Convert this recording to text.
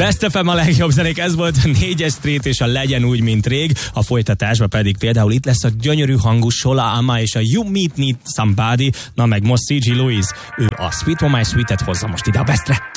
Best FM a legjobb zenék, ez volt a 4-es Street és a Legyen úgy, mint rég. A folytatásban pedig például itt lesz a gyönyörű hangú Sola Ama és a You Meet Need Somebody, na meg most C.G. Louis, ő a Sweet On My Sweet-et hozza most ide a Bestre.